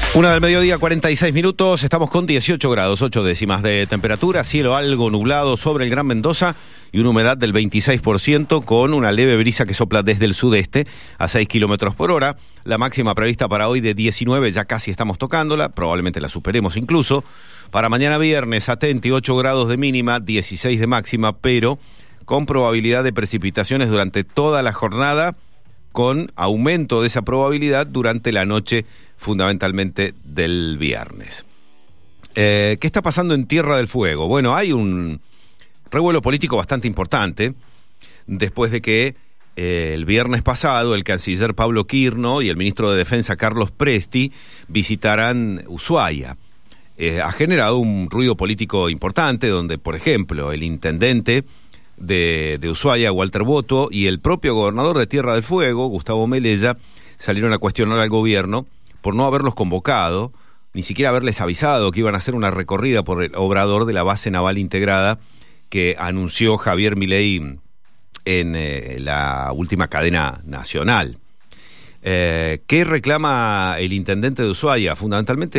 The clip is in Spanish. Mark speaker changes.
Speaker 1: Una del mediodía, 46 minutos, estamos con 18 grados, 8 décimas de temperatura, cielo algo nublado sobre el Gran Mendoza y una humedad del 26% con una leve brisa que sopla desde el sudeste a 6 kilómetros por hora. La máxima prevista para hoy de 19, ya casi estamos tocándola, probablemente la superemos incluso. Para mañana viernes, atenti, 8 grados de mínima, 16 de máxima, pero con probabilidad de precipitaciones durante toda la jornada, con aumento de esa probabilidad durante la noche, fundamentalmente del viernes. ¿Qué está pasando en Tierra del Fuego? Bueno, hay un revuelo político bastante importante después de que el viernes pasado el canciller Pablo Quirno y el ministro de Defensa Carlos Presti visitaran Ushuaia. Ha generado un ruido político importante donde, por ejemplo, el intendente de Ushuaia, Walter Boto, y el propio gobernador de Tierra del Fuego, Gustavo Melella, salieron a cuestionar al gobierno por no haberlos convocado, ni siquiera haberles avisado que iban a hacer una recorrida por el obrador de la base naval integrada que anunció Javier Milei en la última cadena nacional. ¿Qué reclama el intendente de Ushuaia? Fundamentalmente